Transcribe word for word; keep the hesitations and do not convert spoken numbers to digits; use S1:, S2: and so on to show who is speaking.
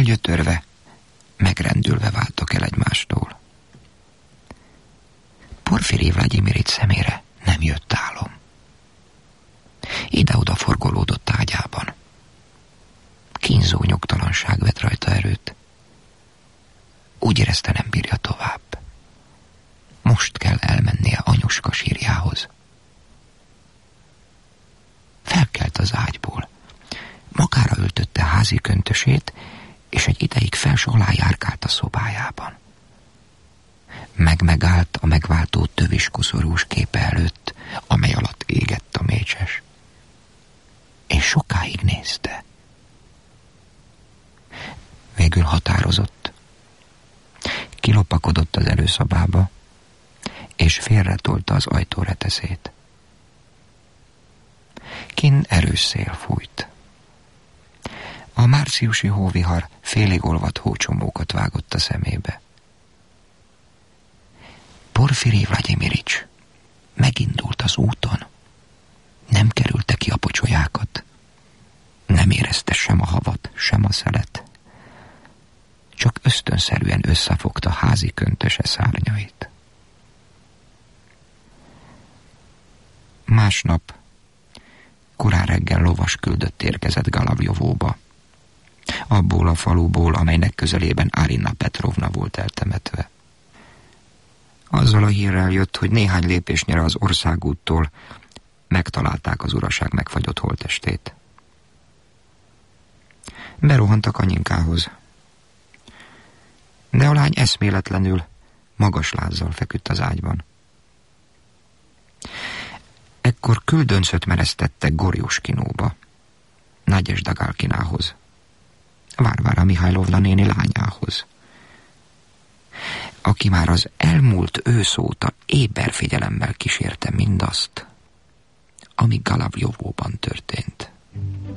S1: gyötörve, megrendülve váltak el egymástól. Porfirij Vlagyimirics szemére nem jött álom. Ide-oda forgolódott ágyában. Kínzó nyugtalanság vett rajta erőt. Úgy érezte, nem bírja tovább. Most kell elmennie anyuska sírjához. Felkelt az ágyból. Magára öltötte házi köntösét, és egy ideig fels alá járkált a szobájában. Meg-megállt a megváltó tövis koszorús képe előtt, amely alatt égett a mécses. És sokáig nézte. Végül határozott. Kilopakodott az előszobába, és félretolta az ajtóreteszét. Kinn erős szél fújt. A márciusi hóvihar félig olvadt hócsomókat vágott a szemébe. Porfirij Vlagyimirics megindult az úton. Nem kerülte ki a pocsolyákat. Nem érezte sem a havat, sem a szelet. Csak ösztönszerűen összefogta házi köntöse szárnyait. Másnap korán reggel lovas küldött érkezett Galavjovóba, abból a faluból, amelynek közelében Arina Petrovna volt eltemetve. Azzal a hírrel jött, hogy néhány lépésnyire az országúttól megtalálták az uraság megfagyott holttestét. Berohantak anyinkához, de a lány eszméletlenül, magas lázzal feküdt az ágyban. Ekkor küldöncöt meresztettek Gorjuskinóba, Nagyesda Galkinához, Varvara Mihajlovna néni lányához, aki már az elmúlt ősz óta éber figyelemmel kísérte mindazt, ami Galavjovóban történt.